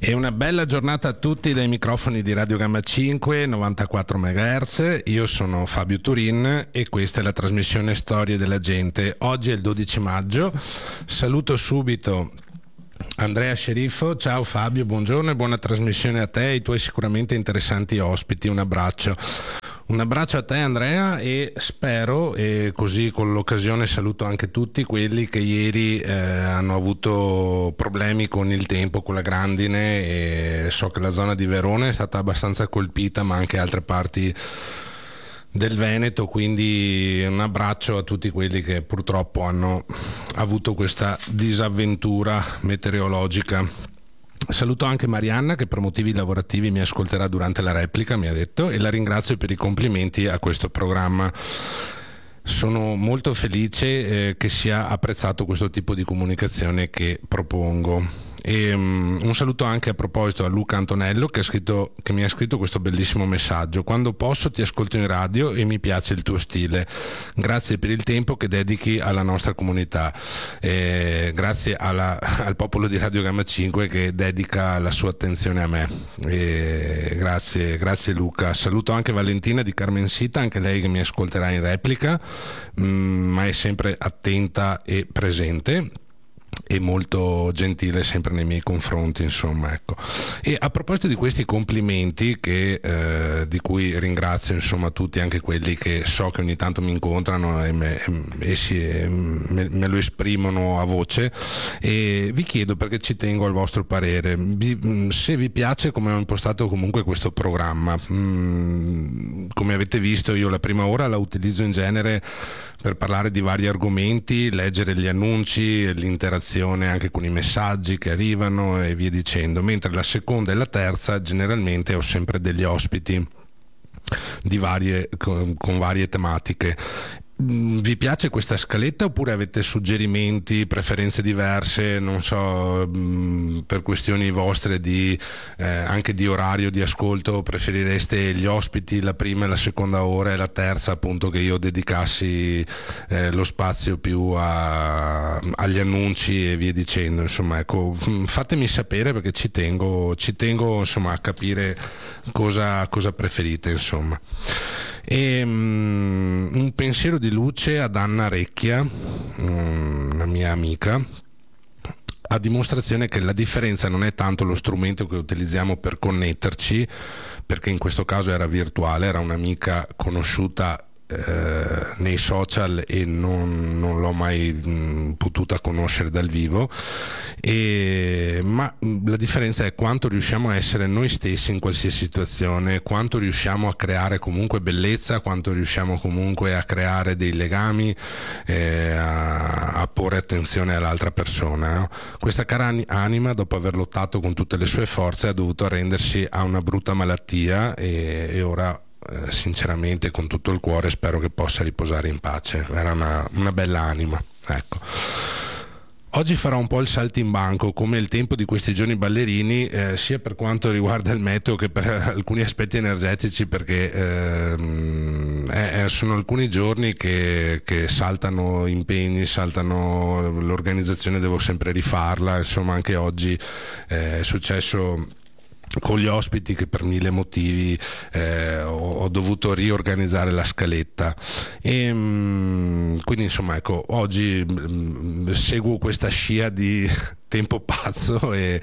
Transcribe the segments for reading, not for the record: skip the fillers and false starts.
E una bella giornata a tutti dai microfoni di Radio Gamma 5, 94 MHz. Io sono Fabio Turin e questa è la trasmissione Storie della Gente. Oggi è il 12 maggio. Saluto subito Andrea Sceriffo. Ciao Fabio, buongiorno e buona trasmissione a te e ai tuoi sicuramente interessanti ospiti. Un abbraccio. Un abbraccio a te Andrea e spero, e così con l'occasione saluto anche tutti quelli che ieri hanno avuto problemi con il tempo, con la grandine, e so che la zona di Verona è stata abbastanza colpita, ma anche altre parti del Veneto, quindi un abbraccio a tutti quelli che purtroppo hanno avuto questa disavventura meteorologica. Saluto anche Marianna che per motivi lavorativi mi ascolterà durante la replica, mi ha detto, e la ringrazio per i complimenti a questo programma. Sono molto felice che sia apprezzato questo tipo di comunicazione che propongo. E, un saluto anche a proposito a Luca Antonello che mi ha scritto questo bellissimo messaggio: quando posso ti ascolto in radio e mi piace il tuo stile, grazie per il tempo che dedichi alla nostra comunità, grazie al popolo di Radio Gamma 5 che dedica la sua attenzione a me, grazie Luca. Saluto anche Valentina di Carmensita, anche lei che mi ascolterà in replica, ma è sempre attenta e presente e molto gentile sempre nei miei confronti, insomma, ecco. E a proposito di questi complimenti di cui ringrazio insomma tutti, anche quelli che so che ogni tanto mi incontrano e me lo esprimono a voce, e vi chiedo, perché ci tengo al vostro parere, se vi piace come ho impostato comunque questo programma. Come avete visto, io la prima ora la utilizzo in genere per parlare di vari argomenti, leggere gli annunci, l'interazione anche con i messaggi che arrivano e via dicendo, mentre la seconda e la terza generalmente ho sempre degli ospiti con varie tematiche. Vi piace questa scaletta oppure avete suggerimenti, preferenze diverse, non so, per questioni vostre anche di orario di ascolto, preferireste gli ospiti la prima e la seconda ora e la terza appunto che io dedicassi lo spazio più agli annunci e via dicendo, insomma, ecco, fatemi sapere perché ci tengo insomma a capire cosa preferite, insomma. E un pensiero di luce ad Anna Recchia, una mia amica, a dimostrazione che la differenza non è tanto lo strumento che utilizziamo per connetterci, perché in questo caso era virtuale, era un'amica conosciuta nei social e non l'ho mai potuta conoscere dal vivo, ma la differenza è quanto riusciamo a essere noi stessi in qualsiasi situazione, quanto riusciamo a creare comunque bellezza, quanto riusciamo comunque a creare dei legami, a porre attenzione all'altra persona, no? Questa cara anima, dopo aver lottato con tutte le sue forze, ha dovuto arrendersi a una brutta malattia e ora sinceramente con tutto il cuore spero che possa riposare in pace. Era una bella anima, ecco. Oggi farò un po' il saltimbanco come il tempo di questi giorni ballerini, sia per quanto riguarda il meteo che per alcuni aspetti energetici, perché sono alcuni giorni che saltano impegni, saltano l'organizzazione, devo sempre rifarla, insomma anche oggi è successo con gli ospiti che per mille motivi ho dovuto riorganizzare la scaletta e quindi insomma ecco, oggi seguo questa scia di tempo pazzo e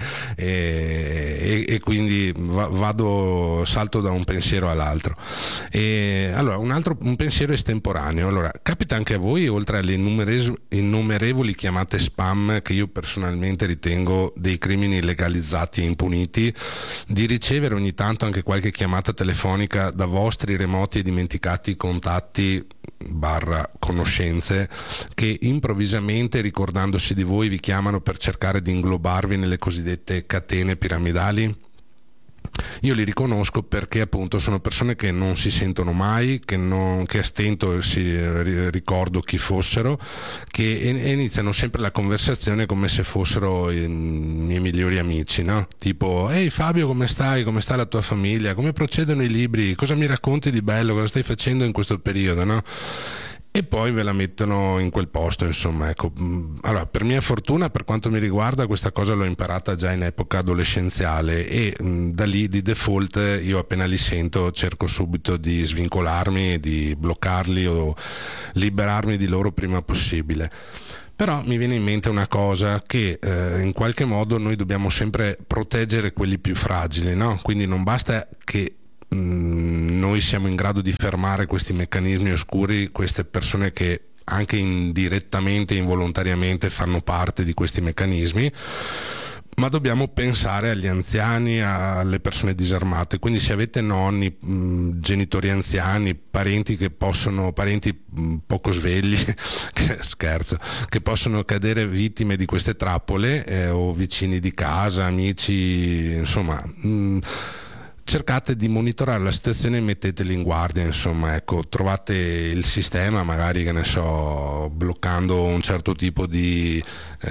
quindi salto da un pensiero all'altro. E allora un pensiero estemporaneo. Allora, capita anche a voi, oltre alle innumerevoli chiamate spam che io personalmente ritengo dei crimini legalizzati e impuniti, di ricevere ogni tanto anche qualche chiamata telefonica da vostri remoti e dimenticati contatti / conoscenze che improvvisamente, ricordandosi di voi, vi chiamano per cercare di inglobarvi nelle cosiddette catene piramidali? Io li riconosco perché appunto sono persone che non si sentono mai, che a stento ricordo chi fossero, che iniziano sempre la conversazione come se fossero i miei migliori amici, no? Tipo: ehi Fabio, come stai? Come sta la tua famiglia? Come procedono i libri? Cosa mi racconti di bello? Cosa stai facendo in questo periodo, no? e poi ve la mettono in quel posto, insomma, ecco. Allora, per mia fortuna, per quanto mi riguarda, questa cosa l'ho imparata già in epoca adolescenziale e da lì di default io appena li sento cerco subito di svincolarmi, di bloccarli o liberarmi di loro prima possibile. Però mi viene in mente una cosa, che in qualche modo noi dobbiamo sempre proteggere quelli più fragili, no? Quindi non basta che noi siamo in grado di fermare questi meccanismi oscuri, queste persone che anche indirettamente, involontariamente fanno parte di questi meccanismi, ma dobbiamo pensare agli anziani, alle persone disarmate. Quindi se avete nonni, genitori anziani, parenti poco svegli scherzo, che possono cadere vittime di queste trappole, o vicini di casa, amici, insomma, cercate di monitorare la situazione e metteteli in guardia, insomma, ecco, trovate il sistema, magari, che ne so, bloccando un certo tipo di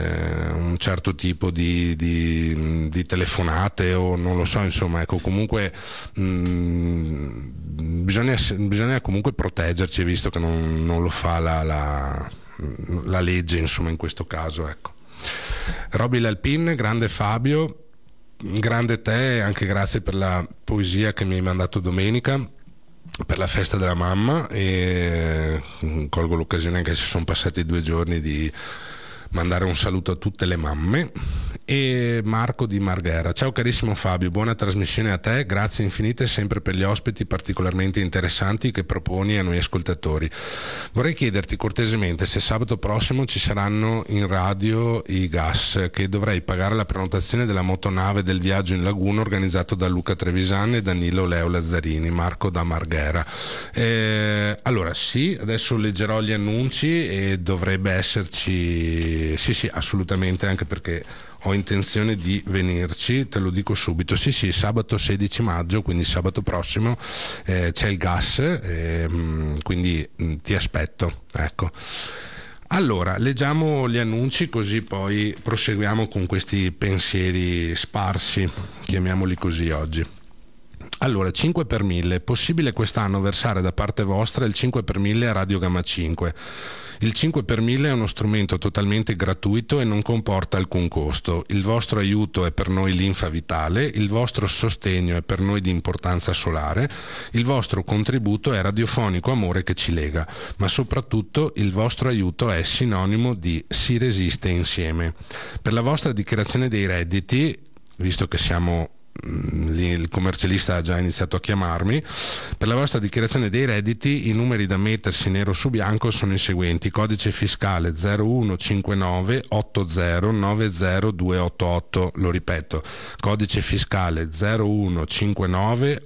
telefonate, o non lo so, insomma, ecco, comunque bisogna comunque proteggerci, visto che non lo fa la legge, insomma, in questo caso, ecco. Roby Lalpin, grande Fabio, grande te, anche grazie per la poesia che mi hai mandato domenica per la festa della mamma, e colgo l'occasione, anche se sono passati 2 giorni, di mandare un saluto a tutte le mamme. E Marco di Marghera: ciao carissimo Fabio, buona trasmissione a te, grazie infinite sempre per gli ospiti particolarmente interessanti che proponi a noi ascoltatori. Vorrei chiederti cortesemente se sabato prossimo ci saranno in radio i gas, che dovrei pagare la prenotazione della motonave del viaggio in laguna organizzato da Luca Trevisan e Danilo Leo Lazzarini. Marco da Marghera. Allora sì, adesso leggerò gli annunci e dovrebbe esserci, sì assolutamente, anche perché ho intenzione di venirci, te lo dico subito. Sì, sabato 16 maggio, quindi sabato prossimo, c'è il gas, quindi ti aspetto, ecco. Allora, leggiamo gli annunci, così poi proseguiamo con questi pensieri sparsi, chiamiamoli così oggi. Allora, 5 per 1000, è possibile quest'anno versare da parte vostra il 5 per 1000 a Radio Gamma 5. Il 5 per 1000 è uno strumento totalmente gratuito e non comporta alcun costo. Il vostro aiuto è per noi linfa vitale, il vostro sostegno è per noi di importanza solare, il vostro contributo è radiofonico amore che ci lega, ma soprattutto il vostro aiuto è sinonimo di si resiste insieme. Per la vostra dichiarazione dei redditi, visto che siamo lì, il commercialista ha già iniziato a chiamarmi, per la vostra dichiarazione dei redditi i numeri da mettersi nero su bianco sono i seguenti: codice fiscale 0159 8090288, lo ripeto, codice fiscale 0159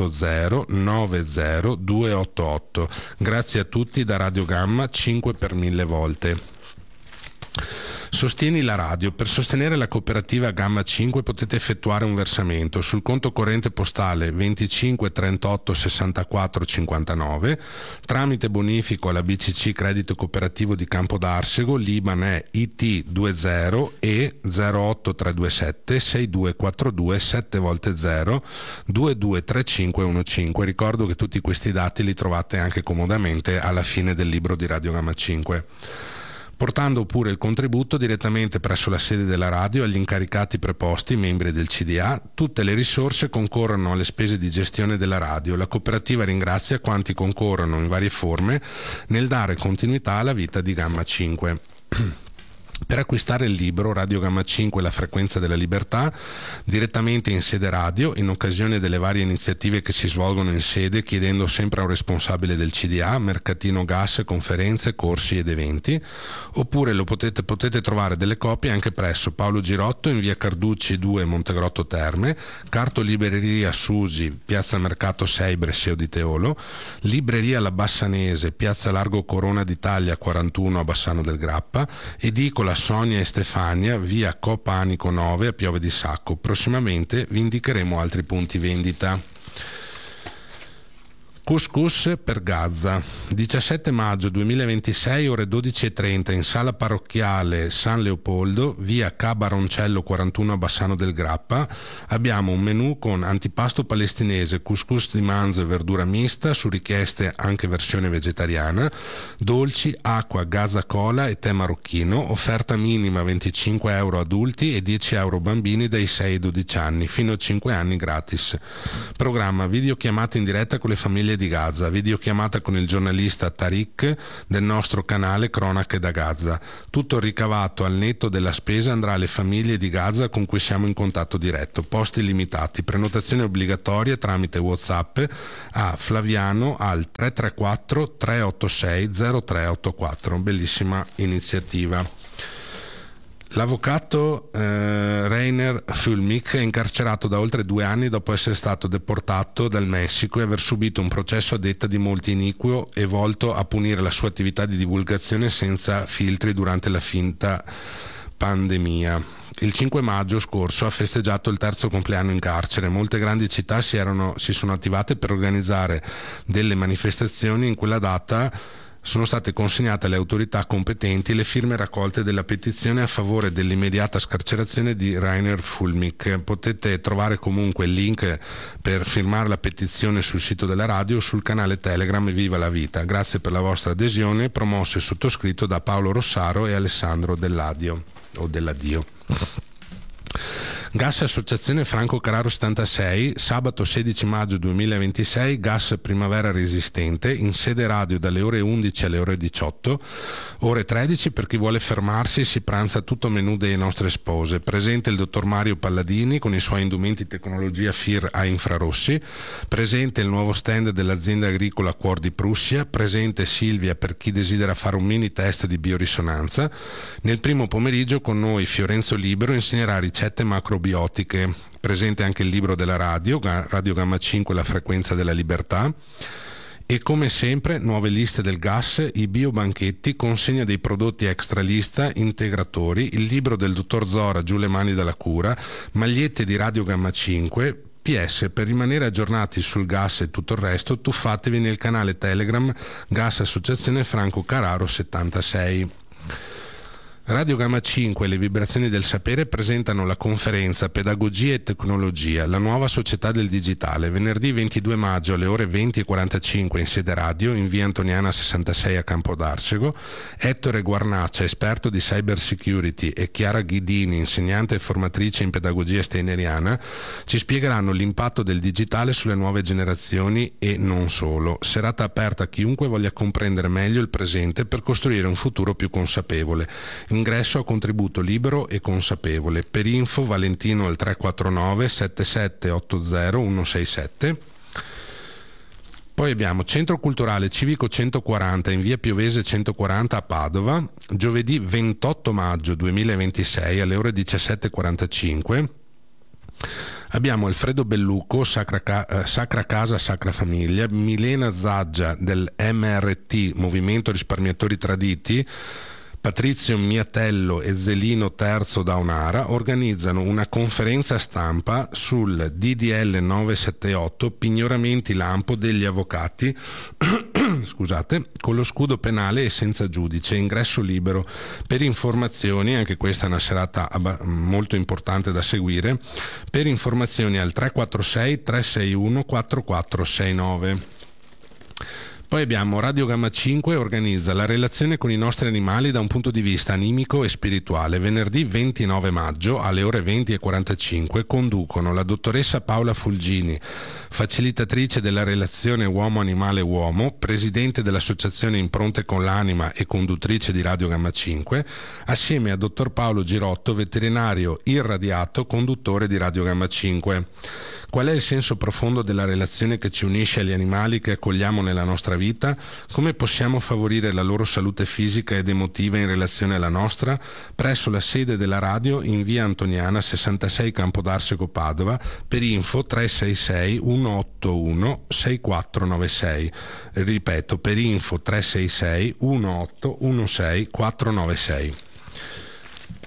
8090288. Grazie a tutti da Radio Gamma, 5 per 1000 volte. Sostieni la radio. Per sostenere la cooperativa Gamma 5 potete effettuare un versamento sul conto corrente postale 25 38 64 59, tramite bonifico alla BCC Credito Cooperativo di Campo d'Arsego. L'IBAN è IT20 E 08327 6242 7 volte 0 223515. Ricordo che tutti questi dati li trovate anche comodamente alla fine del libro di Radio Gamma 5. Portando pure il contributo direttamente presso la sede della radio agli incaricati preposti, membri del CDA. Tutte le risorse concorrono alle spese di gestione della radio. La cooperativa ringrazia quanti concorrono in varie forme nel dare continuità alla vita di Gamma 5. Per acquistare il libro Radio Gamma 5 La frequenza della libertà, direttamente in sede radio, in occasione delle varie iniziative che si svolgono in sede, chiedendo sempre a un responsabile del CDA, mercatino gas, conferenze, corsi ed eventi, oppure potete trovare delle copie anche presso Paolo Girotto in via Carducci 2 Montegrotto Terme, Cartolibreria Susi, piazza Mercato 6 Bresseo di Teolo, Libreria La Bassanese, piazza Largo Corona d'Italia 41 a Bassano del Grappa, edicola Sonia e Stefania, via Coppa Anico 9 a Piove di Sacco. Prossimamente vi indicheremo altri punti vendita. Couscous per Gaza, 17 maggio 2026, ore 12:30 in sala parrocchiale San Leopoldo, via Ca Baroncello 41 a Bassano del Grappa. Abbiamo un menù con antipasto palestinese, couscous di manzo e verdura mista, su richieste anche versione vegetariana, dolci, acqua, Gaza cola e tè marocchino, offerta minima 25 euro adulti e 10 euro bambini dai 6 ai 12 anni, fino a 5 anni gratis. Programma videochiamate in diretta con le famiglie di Gaza, videochiamata con il giornalista Tariq del nostro canale Cronache da Gaza. Tutto il ricavato al netto della spesa andrà alle famiglie di Gaza con cui siamo in contatto diretto. Posti limitati, prenotazione obbligatoria tramite WhatsApp a Flaviano al 334 386 0384. Bellissima iniziativa. L'avvocato Rainer Fulmich è incarcerato da oltre 2 anni dopo essere stato deportato dal Messico e aver subito un processo a detta di molti iniquo e volto a punire la sua attività di divulgazione senza filtri durante la finta pandemia. Il 5 maggio scorso ha festeggiato il 3° compleanno in carcere. Molte grandi città si sono attivate per organizzare delle manifestazioni. In quella data sono state consegnate alle autorità competenti le firme raccolte della petizione a favore dell'immediata scarcerazione di Rainer Fulmich. Potete trovare comunque il link per firmare la petizione sul sito della radio o sul canale Telegram Viva la Vita. Grazie per la vostra adesione, promosso e sottoscritto da Paolo Rossaro e Alessandro Delladio o Delladio. Gas Associazione Franco Carraro 76, sabato 16 maggio 2026, gas primavera resistente, in sede radio dalle ore 11 alle ore 18, ore 13 per chi vuole fermarsi, si pranza tutto menù delle nostre spose. Presente il dottor Mario Palladini con i suoi indumenti tecnologia FIR a infrarossi, presente il nuovo stand dell'azienda agricola Cuor di Prussia, presente Silvia per chi desidera fare un mini test di biorisonanza. Nel primo pomeriggio con noi Fiorenzo Libero insegnerà ricette macrobiotiche. Presente anche il libro della Radio Gamma 5, la frequenza della libertà. E come sempre nuove liste del gas, i biobanchetti, consegna dei prodotti extra lista, integratori, il libro del dottor Zora Giù le mani dalla cura, magliette di Radio Gamma 5. PS, per rimanere aggiornati sul gas e tutto il resto, tuffatevi nel canale Telegram Gas Associazione Franco Carraro 76. Radio Gamma 5 e le vibrazioni del sapere presentano la conferenza Pedagogia e Tecnologia, la nuova società del digitale, venerdì 22 maggio alle ore 20:45 in sede radio, in via Antoniana 66 a Campodarsego. Ettore Guarnaccia, esperto di cyber security, e Chiara Ghidini, insegnante e formatrice in pedagogia steineriana, ci spiegheranno l'impatto del digitale sulle nuove generazioni e non solo. Serata aperta a chiunque voglia comprendere meglio il presente per costruire un futuro più consapevole. Ingresso a contributo libero e consapevole. Per info Valentino al 349 7780 167. Poi abbiamo Centro Culturale Civico 140 in via Piovese 140 a Padova, giovedì 28 maggio 2026 alle ore 17:45. Abbiamo Alfredo Bellucco, Sacra Casa, Sacra Famiglia, Milena Zaggia del MRT, Movimento Risparmiatori Traditi, Patrizio Miatello e Zelino Terzo da Onara organizzano una conferenza stampa sul DDL 978 pignoramenti lampo degli avvocati scusate, con lo scudo penale e senza giudice, ingresso libero. Per informazioni, anche questa è una serata molto importante da seguire, per informazioni al 346 361 4469. Poi abbiamo Radio Gamma 5 organizza la relazione con i nostri animali da un punto di vista animico e spirituale. Venerdì 29 maggio alle ore 20:45 conducono la dottoressa Paola Fulgini, facilitatrice della relazione uomo-animale-uomo, presidente dell'associazione Impronte con l'Anima e conduttrice di Radio Gamma 5, assieme a dottor Paolo Girotto, veterinario irradiato, conduttore di Radio Gamma 5. Qual è il senso profondo della relazione che ci unisce agli animali che accogliamo nella nostra vita? Come possiamo favorire la loro salute fisica ed emotiva in relazione alla nostra? Presso la sede della radio in via Antoniana 66 Campodarsego Padova, per info 366 181 6496. Ripeto, per info 366 1816 496.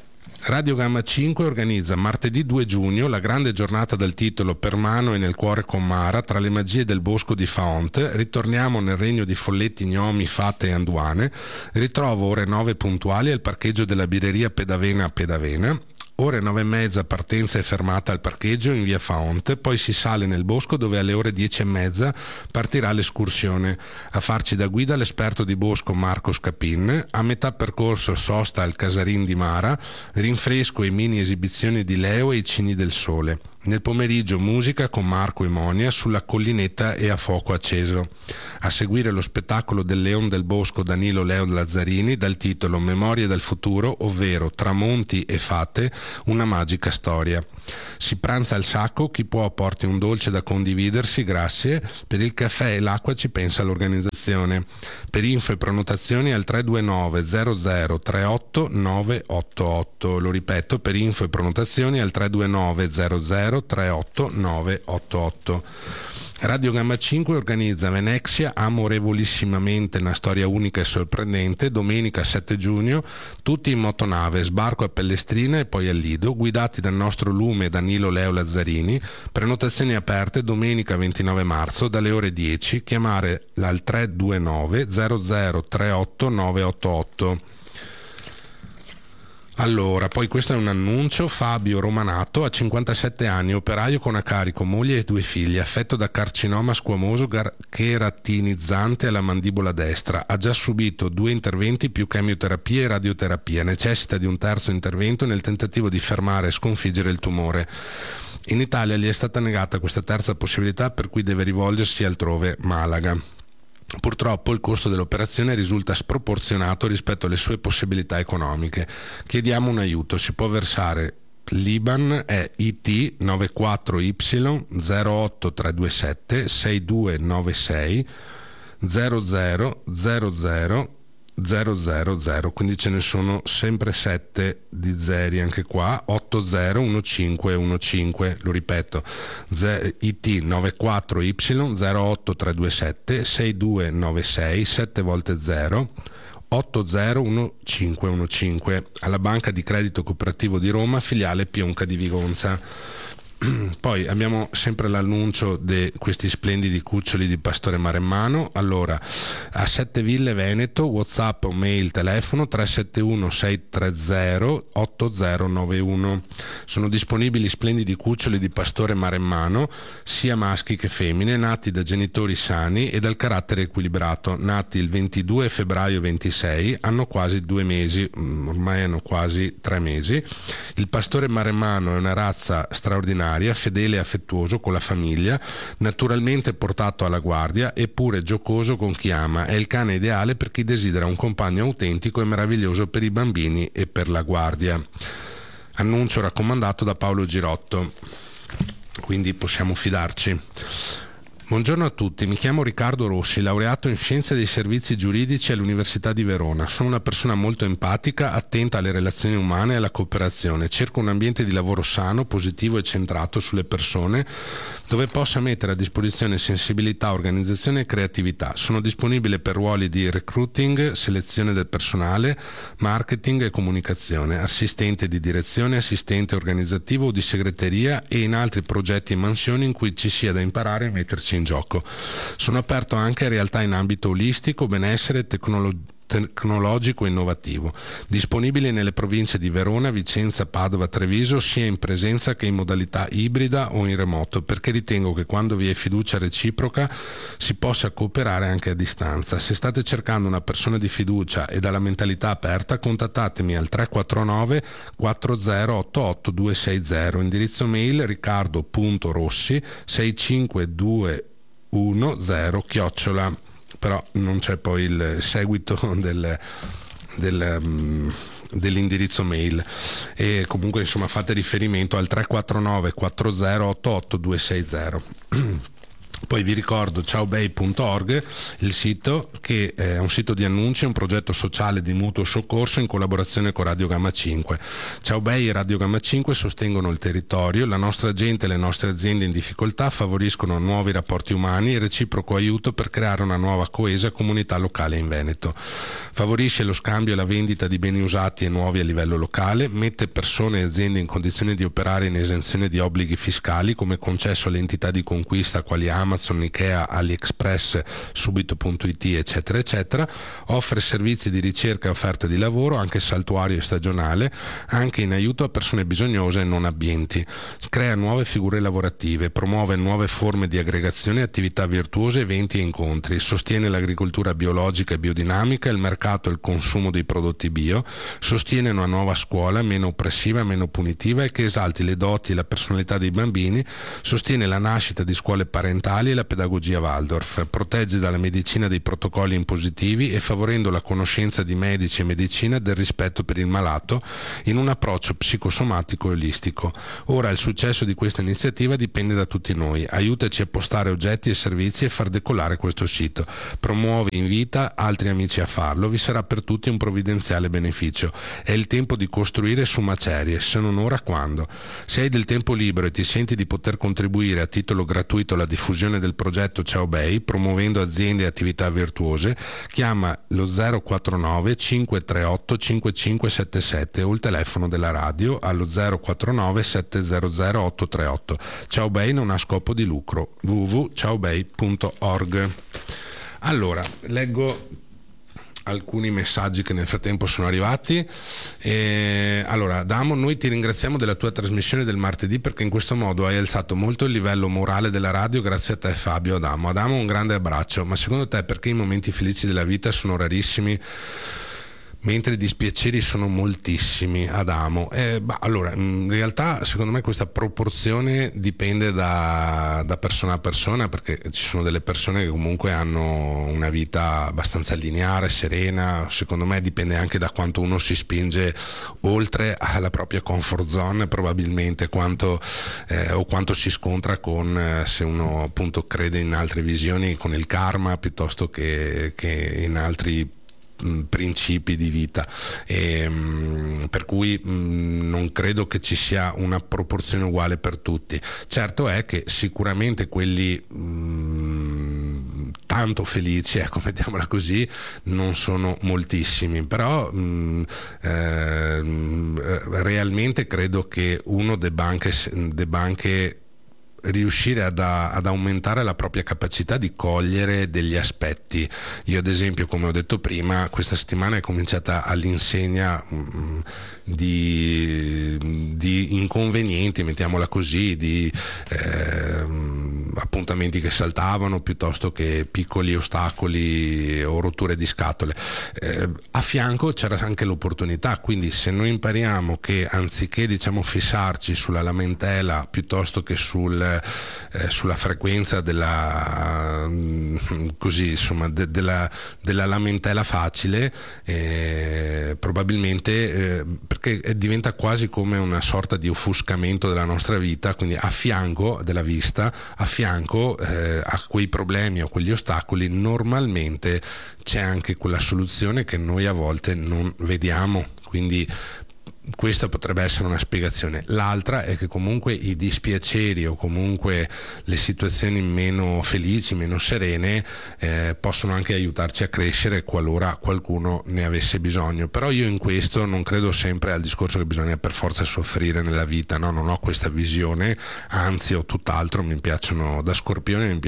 Radio Gamma 5 organizza martedì 2 giugno la grande giornata dal titolo Per mano e nel cuore con Mara, tra le magie del bosco di Faont. Ritorniamo nel regno di folletti, gnomi, fate e anduane. Ritrovo ore 9 puntuali al parcheggio della birreria Pedavena a Pedavena. Ore 9:30 partenza e fermata al parcheggio in via Faont, poi si sale nel bosco dove alle ore 10:30 partirà l'escursione. A farci da guida l'esperto di bosco Marco Scapin. A metà percorso sosta al Casarin di Mara, rinfresco e mini esibizioni di Leo e i cigni del sole. Nel pomeriggio musica con Marco e Monia sulla collinetta e a fuoco acceso. A seguire lo spettacolo del Leon del Bosco Danilo Leo Lazzarini dal titolo Memorie del futuro, ovvero Tramonti e fate, una magica storia. Si pranza al sacco, chi può porti un dolce da condividersi, grazie. Per il caffè e l'acqua ci pensa l'organizzazione. Per info e prenotazioni al 329 00 38 988. Lo ripeto, per info e prenotazioni al 329 00 38 988. Radio Gamma 5 organizza Venexia amorevolissimamente, una storia unica e sorprendente, domenica 7 giugno, tutti in motonave, sbarco a Pellestrina e poi al Lido, guidati dal nostro lume Danilo Leo Lazzarini. Prenotazioni aperte domenica 29 marzo dalle ore 10, chiamare al 329 00 38 988. Allora, poi questo è un annuncio. Fabio Romanato ha 57 anni, operaio con a carico moglie e 2 figli, affetto da carcinoma squamoso cheratinizzante alla mandibola destra. Ha già subito 2 interventi più chemioterapia e radioterapia. Necessita di un terzo intervento nel tentativo di fermare e sconfiggere il tumore. In Italia gli è stata negata questa terza possibilità, per cui deve rivolgersi altrove, Malaga. Purtroppo il costo dell'operazione risulta sproporzionato rispetto alle sue possibilità economiche. Chiediamo un aiuto. Si può versare l'IBAN è IT 94Y 08327 6296 0000 000, quindi ce ne sono sempre 7 di zeri anche qua, 801515, lo ripeto, IT 94Y 08327 6296 7 volte 0 801515, alla Banca di Credito Cooperativo di Roma, filiale Pionca di Vigonza. Poi abbiamo sempre l'annuncio di questi splendidi cuccioli di Pastore Maremmano. Allora, a Sette Ville Veneto, WhatsApp o mail, telefono 371 630 8091. Sono disponibili splendidi cuccioli di Pastore Maremmano, sia maschi che femmine, nati da genitori sani e dal carattere equilibrato, nati il 22 febbraio 26, hanno quasi 2 mesi, ormai hanno quasi 3 mesi. Il Pastore Maremmano è una razza straordinaria, fedele e affettuoso con la famiglia, naturalmente portato alla guardia eppure giocoso con chi ama. È il cane ideale per chi desidera un compagno autentico e meraviglioso per i bambini e per la guardia. Annuncio raccomandato da Paolo Girotto, quindi possiamo fidarci. Buongiorno a tutti, mi chiamo Riccardo Rossi, laureato in Scienze dei Servizi Giuridici all'Università di Verona. Sono una persona molto empatica, attenta alle relazioni umane e alla cooperazione. Cerco un ambiente di lavoro sano, positivo e centrato sulle persone, dove possa mettere a disposizione sensibilità, organizzazione e creatività. Sono disponibile per ruoli di recruiting, selezione del personale, marketing e comunicazione, assistente di direzione, assistente organizzativo o di segreteria e in altri progetti e mansioni in cui ci sia da imparare e metterci in gioco. Sono aperto anche a realtà in ambito olistico, benessere, tecnologico e innovativo, disponibili nelle province di Verona, Vicenza, Padova, Treviso, sia in presenza che in modalità ibrida o in remoto, perché ritengo che quando vi è fiducia reciproca si possa cooperare anche a distanza. Se state cercando una persona di fiducia e dalla mentalità aperta, contattatemi al 349 4088 260, indirizzo mail riccardo.rossi 6521 @, però non c'è poi il seguito dell'indirizzo mail, e comunque insomma fate riferimento al 349 4088 260. Poi vi ricordo ciaobei.org, il sito, che è un sito di annunci, un progetto sociale di mutuo soccorso in collaborazione con Radio Gamma 5. Ciaobei e Radio Gamma 5 sostengono il territorio, la nostra gente e le nostre aziende in difficoltà, favoriscono nuovi rapporti umani e reciproco aiuto per creare una nuova coesa comunità locale in Veneto. Favorisce lo scambio e la vendita di beni usati e nuovi a livello locale, mette persone e aziende in condizione di operare in esenzione di obblighi fiscali come concesso alle entità di conquista quali Amazon, Ikea, AliExpress, Subito.it, eccetera, eccetera. Offre servizi di ricerca e offerta di lavoro, anche saltuario e stagionale, anche in aiuto a persone bisognose e non abbienti. Crea nuove figure lavorative, promuove nuove forme di aggregazione, attività virtuose, eventi e incontri, sostiene l'agricoltura biologica e biodinamica, il mercato e il consumo dei prodotti bio, sostiene una nuova scuola meno oppressiva, meno punitiva e che esalti le doti e la personalità dei bambini, sostiene la nascita di scuole parentali e la pedagogia Waldorf, protegge dalla medicina dei protocolli impositivi e favorendo la conoscenza di medici e medicina del rispetto per il malato in un approccio psicosomatico e olistico. Ora il successo di questa iniziativa dipende da tutti noi. Aiutaci a postare oggetti e servizi e far decollare questo sito. Promuovi e invita altri amici a farlo. Vi sarà per tutti un provvidenziale beneficio. È il tempo di costruire su macerie, se non ora quando. Se hai del tempo libero e ti senti di poter contribuire a titolo gratuito alla diffusione del progetto Ciaobei, promuovendo aziende e attività virtuose, chiama lo 049 538 5577 o il telefono della radio allo 049 700 838. Ciaobei non ha scopo di lucro. www.ciaobei.org. Allora, leggo alcuni messaggi che nel frattempo sono arrivati. Allora, Adamo, noi ti ringraziamo della tua trasmissione del martedì perché in questo modo hai alzato molto il livello morale della radio, grazie a te Fabio. Adamo, un grande abbraccio. Ma secondo te perché i momenti felici della vita sono rarissimi mentre i dispiaceri sono moltissimi, Adamo? Allora, in realtà secondo me questa proporzione dipende da persona a persona, perché ci sono delle persone che comunque hanno una vita abbastanza lineare, serena. Secondo me dipende anche da quanto uno si spinge oltre alla propria comfort zone, probabilmente, o quanto si scontra con, se uno appunto crede in altre visioni, con il karma piuttosto che in altri principi di vita, per cui non credo che ci sia una proporzione uguale per tutti. Certo è che sicuramente quelli tanto felici, ecco, mettiamola così, non sono moltissimi, però realmente credo che uno debba anche riuscire ad aumentare la propria capacità di cogliere degli aspetti. Io ad esempio, come ho detto prima, questa settimana è cominciata all'insegna di inconvenienti, mettiamola così, di appuntamenti che saltavano piuttosto che piccoli ostacoli o rotture di scatole. A fianco c'era anche l'opportunità, quindi se noi impariamo che anziché fissarci sulla lamentela piuttosto che sulla frequenza della lamentela facile, probabilmente perché diventa quasi come una sorta di offuscamento della nostra vita, quindi a fianco della vista, a fianco a quei problemi o quegli ostacoli normalmente c'è anche quella soluzione che noi a volte non vediamo, quindi questa potrebbe essere una spiegazione. L'altra è che comunque i dispiaceri o comunque le situazioni meno felici, meno serene possono anche aiutarci a crescere qualora qualcuno ne avesse bisogno. Però io in questo non credo sempre al discorso che bisogna per forza soffrire nella vita, no? Non ho questa visione, anzi ho tutt'altro. Mi piacciono, da Scorpione mi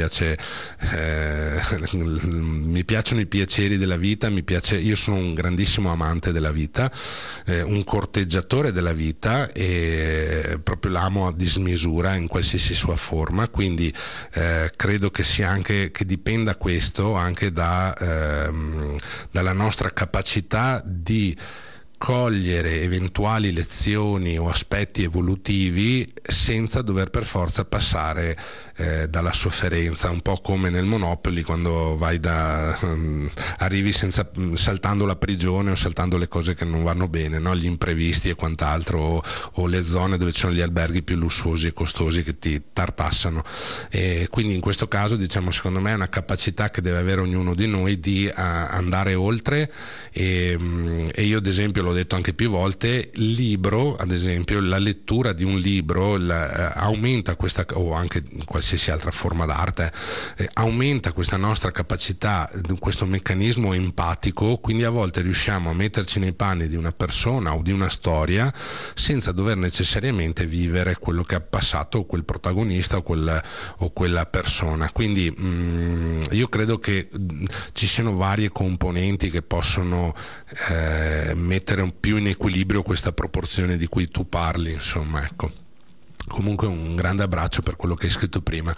piacciono i piaceri della vita, io sono un grandissimo amante della vita, un corteggiatore della vita, e proprio l'amo a dismisura in qualsiasi sua forma, quindi credo che sia anche, che dipenda questo anche dalla nostra capacità di cogliere eventuali lezioni o aspetti evolutivi senza dover per forza passare dalla sofferenza, un po' come nel Monopoly, quando vai arrivi saltando la prigione o saltando le cose che non vanno bene, no? Gli imprevisti e quant'altro, o le zone dove ci sono gli alberghi più lussuosi e costosi che ti tartassano. E quindi in questo caso, diciamo, secondo me è una capacità che deve avere ognuno di noi di andare oltre, e io ad esempio l'ho detto anche più volte, il libro, ad esempio la lettura di un libro aumenta questa, o anche qualsiasi altra forma d'arte, aumenta questa nostra capacità, questo meccanismo empatico, quindi a volte riusciamo a metterci nei panni di una persona o di una storia senza dover necessariamente vivere quello che ha passato quel protagonista o quella persona. Quindi io credo che ci siano varie componenti che possono mettere un più in equilibrio questa proporzione di cui tu parli, insomma, ecco. Comunque un grande abbraccio per quello che hai scritto prima.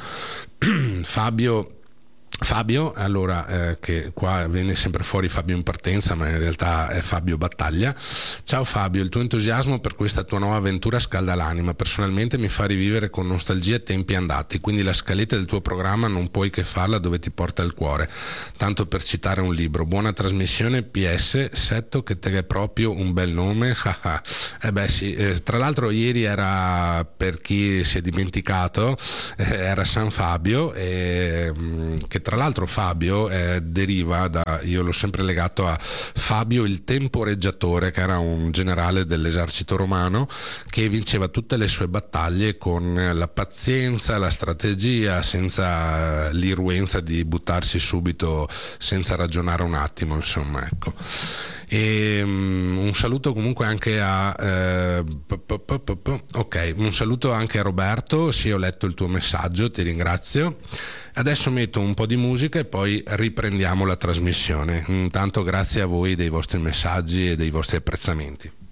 Fabio, allora, che qua viene sempre fuori Fabio in partenza, ma in realtà è Fabio Battaglia. Ciao Fabio, il tuo entusiasmo per questa tua nuova avventura scalda l'anima. Personalmente mi fa rivivere con nostalgia tempi andati, quindi la scaletta del tuo programma non puoi che farla dove ti porta il cuore. Tanto per citare un libro. Buona trasmissione, PS, Setto che te è proprio un bel nome. Sì, tra l'altro ieri era, per chi si è dimenticato, era San Fabio, che tra l'altro Fabio deriva da, io l'ho sempre legato a Fabio il temporeggiatore, che era un generale dell'esercito romano che vinceva tutte le sue battaglie con la pazienza, la strategia, senza l'irruenza di buttarsi subito senza ragionare un attimo, insomma, ecco. E un saluto comunque anche un saluto anche a Roberto. Sì, ho letto il tuo messaggio, ti ringrazio. Adesso metto un po' di musica e poi riprendiamo la trasmissione. Intanto grazie a voi dei vostri messaggi e dei vostri apprezzamenti.